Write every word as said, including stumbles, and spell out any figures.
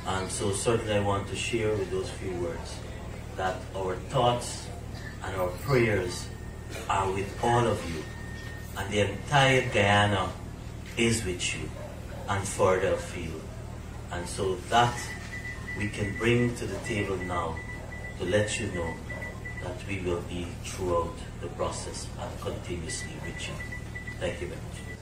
And so certainly I want to share with those few words that our thoughts and our prayers are with all of you. And the entire Guyana is with you and further afield. And so that we can bring to the table now to let you know that we will be throughout the process and continuously with you. Thank you very much.